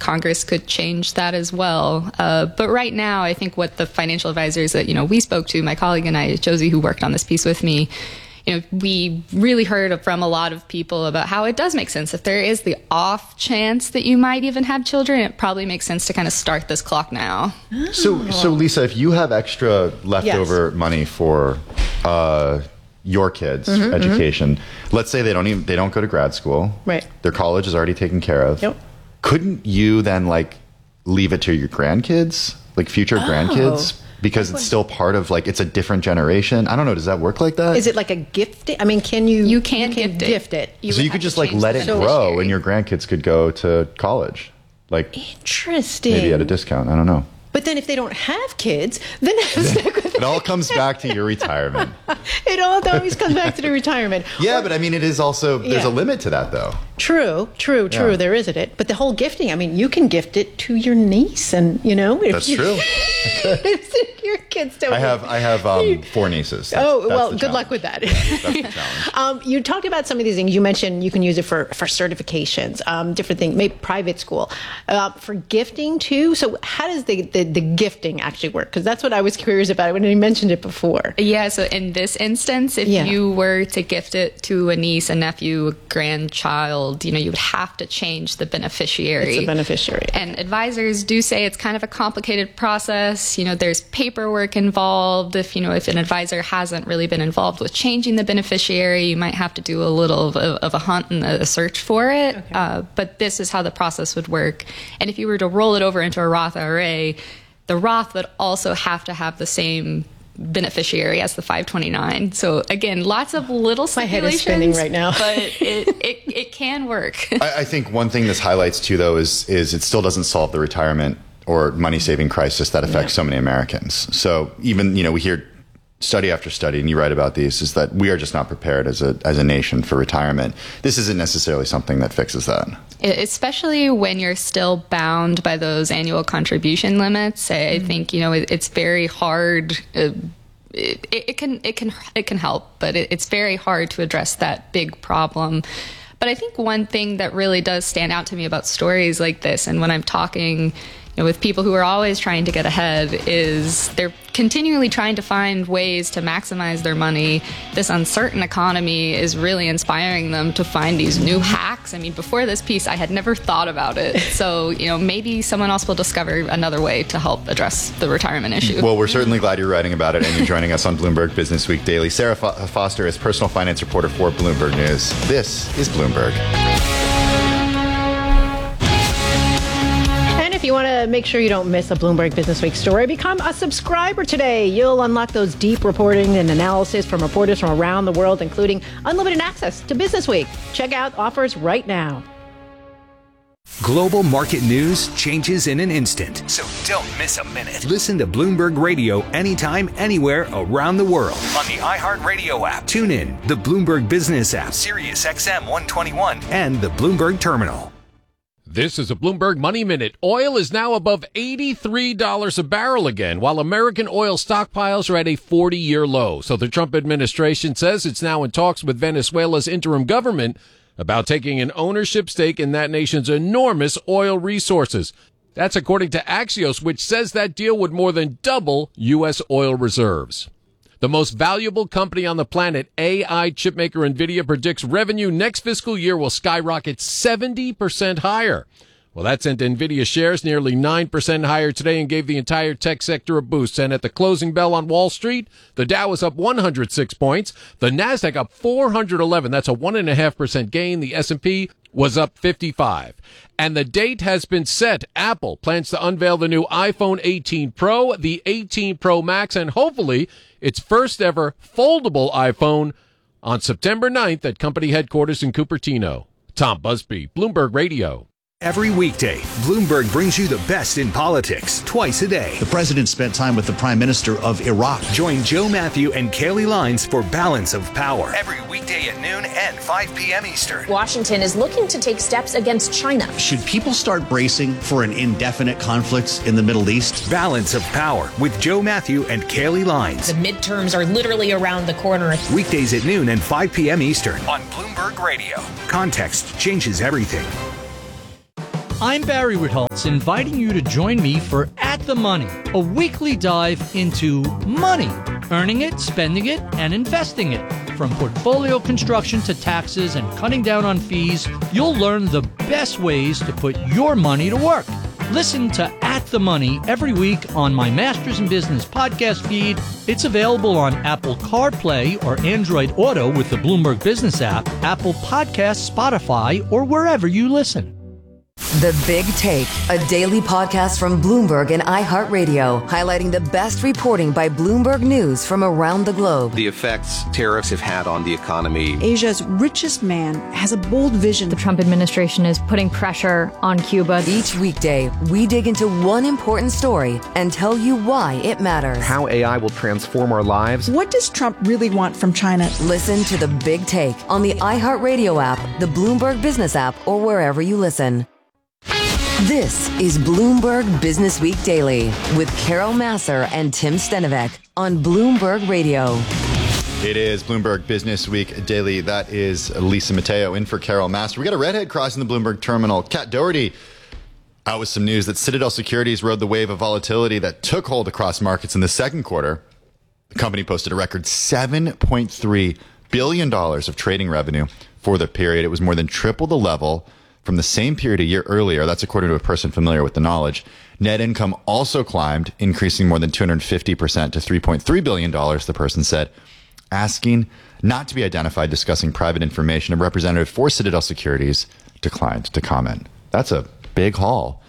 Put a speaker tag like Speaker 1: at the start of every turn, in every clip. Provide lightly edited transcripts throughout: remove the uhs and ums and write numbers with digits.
Speaker 1: Congress could change that as well. But right now, I think what the financial advisors that, we spoke to, my colleague and I, Josie, who worked on this piece with me, we really heard from a lot of people about how it does make sense. If there is the off chance that you might even have children, it probably makes sense to kind of start this clock now.
Speaker 2: So Lisa, if you have extra leftover money for your kids' education, let's say they don't go to grad school,
Speaker 3: right?
Speaker 2: Their college is already taken care of.
Speaker 3: Yep.
Speaker 2: Couldn't you then leave it to your grandkids, future grandkids? Because it's still part of it's a different generation. I don't know. Does that work like that?
Speaker 3: Is it like a gift? I mean, can you?
Speaker 1: You can gift it.
Speaker 2: So you could just let it grow, and your grandkids could go to college.
Speaker 3: Interesting.
Speaker 2: Maybe at a discount. I don't know.
Speaker 3: But then if they don't have kids, then
Speaker 2: it all comes back to your retirement.
Speaker 3: It all always comes back to the retirement.
Speaker 2: Yeah, but I mean, it is also, there's a limit to that, though.
Speaker 3: True. Yeah. There isn't it. But the whole gifting, I mean, you can gift it to your niece, and
Speaker 2: That's true.
Speaker 3: If your kids don't.
Speaker 2: I have 4 nieces.
Speaker 3: Good luck with that.
Speaker 2: Yeah, that's the challenge.
Speaker 3: You talked about some of these things. You mentioned you can use it for certifications, different things, maybe private school, for gifting too. So how does the gifting actually work? Because that's what I was curious about when you mentioned it before.
Speaker 1: Yeah. So in this instance, if you were to gift it to a niece, a nephew, a grandchild, you would have to change the beneficiary.
Speaker 3: It's a beneficiary.
Speaker 1: And advisors do say it's kind of a complicated process. There's paperwork involved. If an advisor hasn't really been involved with changing the beneficiary, you might have to do a little of a hunt and a search for it. Okay. But this is how the process would work. And if you were to roll it over into a Roth IRA, the Roth would also have to have the same beneficiary as the 529. So again, lots of little stipulations.
Speaker 3: My head is spinning right now.
Speaker 1: But it can work.
Speaker 2: I think one thing this highlights too, though, is it still doesn't solve the retirement or money saving crisis that affects so many Americans. So even, we hear study after study, and you write about these, is that we are just not prepared as a nation for retirement. This isn't necessarily something that fixes that.
Speaker 1: Especially when you're still bound by those annual contribution limits. I think, it's very hard. It can help, but it's very hard to address that big problem. But I think one thing that really does stand out to me about stories like this, and when I'm talking with people who are always trying to get ahead, is they're continually trying to find ways to maximize their money. This uncertain economy is really inspiring them to find these new hacks. I mean, before this piece, I had never thought about it. So, maybe someone else will discover another way to help address the retirement issue.
Speaker 2: Well, we're certainly glad you're writing about it and you're joining us on Bloomberg Business Week Daily. Sarah Foster is personal finance reporter for Bloomberg News. This is Bloomberg.
Speaker 3: If you want to make sure you don't miss a Bloomberg Business Week story, become a subscriber today. You'll unlock those deep reporting and analysis from reporters from around the world, including unlimited access to Business Week. Check out offers right now.
Speaker 4: Global market news changes in an instant, so don't miss a minute. Listen to Bloomberg Radio anytime, anywhere around the world on the iHeartRadio app. Tune in, the Bloomberg Business app, Sirius XM 121, and the Bloomberg Terminal.
Speaker 5: This is a Bloomberg Money Minute. Oil is now above $83 a barrel again, while American oil stockpiles are at a 40-year low. So the Trump administration says it's now in talks with Venezuela's interim government about taking an ownership stake in that nation's enormous oil resources. That's according to Axios, which says that deal would more than double U.S. oil reserves. The most valuable company on the planet, AI chipmaker NVIDIA, predicts revenue next fiscal year will skyrocket 70% higher. Well, that sent NVIDIA shares nearly 9% higher today and gave the entire tech sector a boost. And at the closing bell on Wall Street, the Dow was up 106 points. The Nasdaq up 411. That's a 1.5% gain. The S&P was up 55. And the date has been set. Apple plans to unveil the new iPhone 18 Pro, the 18 Pro Max, and hopefully its first ever foldable iPhone on September 9th at company headquarters in Cupertino. Tom Busby, Bloomberg Radio.
Speaker 4: Every weekday, Bloomberg brings you the best in politics twice a day.
Speaker 6: The president spent time with the prime minister of Iraq.
Speaker 4: Join Joe Matthew and Kaylee Lines for Balance of Power. Every weekday at noon and 5 p.m. Eastern.
Speaker 7: Washington is looking to take steps against China.
Speaker 6: Should people start bracing for an indefinite conflict in the Middle East?
Speaker 4: Balance of Power with Joe Matthew and Kaylee Lines.
Speaker 7: The midterms are literally around the corner.
Speaker 4: Weekdays at noon and 5 p.m. Eastern on Bloomberg Radio. Context changes everything.
Speaker 8: I'm Barry Ritholtz, inviting you to join me for At the Money, a weekly dive into money, earning it, spending it, and investing it. From portfolio construction to taxes and cutting down on fees, you'll learn the best ways to put your money to work. Listen to At the Money every week on my Masters in Business podcast feed. It's available on Apple CarPlay or Android Auto with the Bloomberg Business app, Apple Podcasts, Spotify, or wherever you listen.
Speaker 9: The Big Take, a daily podcast from Bloomberg and iHeartRadio, highlighting the best reporting by Bloomberg News from around the globe.
Speaker 10: The effects tariffs have had on the economy.
Speaker 11: Asia's richest man has a bold vision.
Speaker 12: The Trump administration is putting pressure on Cuba.
Speaker 9: Each weekday, we dig into one important story and tell you why it matters.
Speaker 10: How AI will transform our lives.
Speaker 11: What does Trump really want from China?
Speaker 9: Listen to The Big Take on the iHeartRadio app, the Bloomberg Business app, or wherever you listen. This is Bloomberg Business Week Daily with Carol Massar and Tim Stenovec on Bloomberg Radio.
Speaker 2: It is Bloomberg Business Week Daily. That is Lisa Mateo in for Carol Massar. We got a redhead crossing the Bloomberg terminal. Kat Doherty out with some news that Citadel Securities rode the wave of volatility that took hold across markets in the second quarter. The company posted a record $7.3 billion of trading revenue for the period. It was more than triple the level from the same period a year earlier. That's according to a person familiar with the knowledge. Net income also climbed, increasing more than 250% to $3.3 billion, the person said. Asking not to be identified, discussing private information, a representative for Citadel Securities declined to comment. That's a big haul.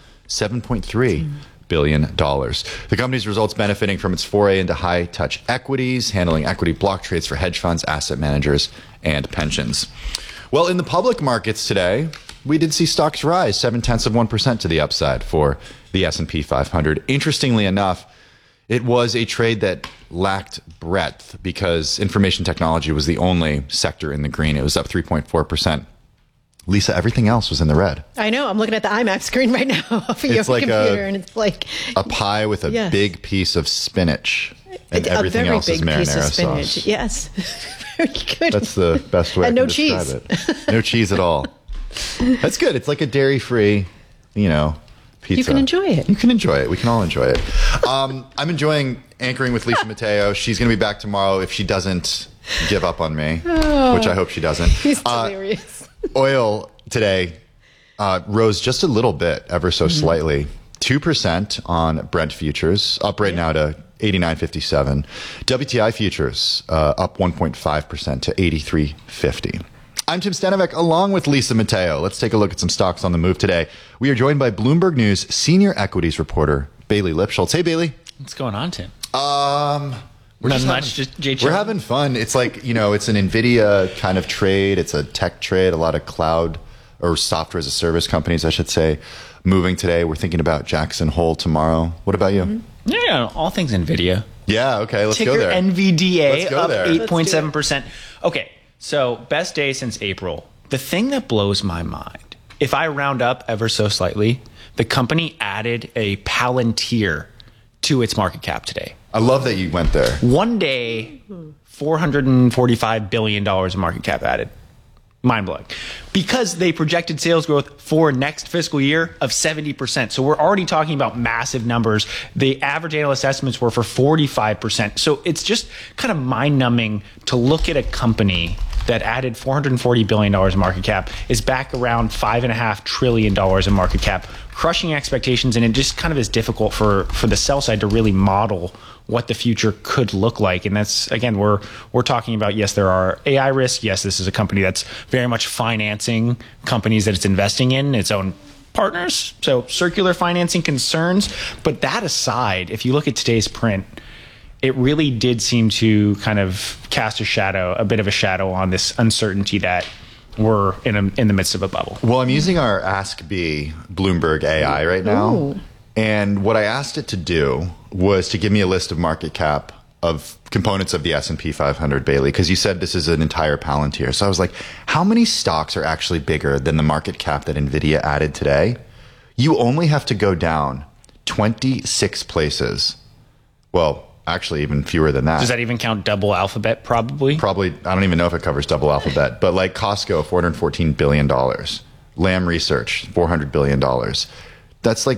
Speaker 2: $7.3 billion. The company's results benefiting from its foray into high-touch equities, handling equity block trades for hedge funds, asset managers, and pensions. Well, in the public markets today, we did see stocks rise 0.7% to the upside for the S&P 500. Interestingly enough, it was a trade that lacked breadth because information technology was the only sector in the green. It was up 3.4%. Lisa, everything else was in the red.
Speaker 3: I know. I'm looking at the IMAX screen right now off of your
Speaker 2: like
Speaker 3: computer, and it's like
Speaker 2: a pie with a big piece of spinach, and everything else is marinara sauce.
Speaker 3: Yes, very good.
Speaker 2: That's the best way
Speaker 3: and
Speaker 2: I can
Speaker 3: no
Speaker 2: describe
Speaker 3: cheese.
Speaker 2: it. No cheese at all. That's good. It's like a dairy-free, pizza.
Speaker 3: You can enjoy it.
Speaker 2: You can enjoy it. We can all enjoy it. I'm enjoying anchoring with Lisa Mateo. She's going to be back tomorrow if she doesn't give up on me, which I hope she doesn't.
Speaker 3: He's hilarious.
Speaker 2: Oil today rose just a little bit, ever so slightly. 2% on Brent futures, up right now to 89.57. WTI futures up 1.5% to 83.50. I'm Tim Stenovec, along with Lisa Mateo. Let's take a look at some stocks on the move today. We are joined by Bloomberg News senior equities reporter Bailey Lipschultz. Hey, Bailey.
Speaker 13: What's going on, Tim?
Speaker 2: We're having fun. It's like, it's an NVIDIA kind of trade. It's a tech trade. A lot of cloud or software as a service companies, I should say, moving today. We're thinking about Jackson Hole tomorrow. What about you?
Speaker 13: Mm-hmm. Yeah, all things NVIDIA.
Speaker 2: Yeah, okay, let's go there.
Speaker 13: NVDA up 8.7%. Okay, so best day since April. The thing that blows my mind, if I round up ever so slightly, the company added a Palantir to its market cap today.
Speaker 2: I love that you went there.
Speaker 13: One day, $445 billion of market cap added. Mind-blowing. Because they projected sales growth for next fiscal year of 70%. So we're already talking about massive numbers. The average analyst estimates were for 45%. So it's just kind of mind-numbing to look at a company that added $440 billion in market cap, is back around $5.5 trillion in market cap, crushing expectations, and it just kind of is difficult for the sell side to really model what the future could look like. And that's, again, we're talking about, yes, there are AI risks. Yes, this is a company that's very much financing companies that it's investing in, its own partners. So circular financing concerns. But that aside, if you look at today's print, it really did seem to kind of cast a bit of a shadow on this uncertainty that we're in the midst of a bubble.
Speaker 2: Well, I'm using our Ask B Bloomberg AI right now.
Speaker 3: Ooh.
Speaker 2: And what I asked it to do was to give me a list of market cap of components of the S&P 500, Bailey, because you said this is an entire Palantir. So I was like, how many stocks are actually bigger than the market cap that NVIDIA added today? You only have to go down 26 places. Well, actually, even fewer than that.
Speaker 13: Does that even count double Alphabet, probably?
Speaker 2: Probably. I don't even know if it covers double Alphabet. But like Costco, $414 billion. Lam Research, $400 billion. That's like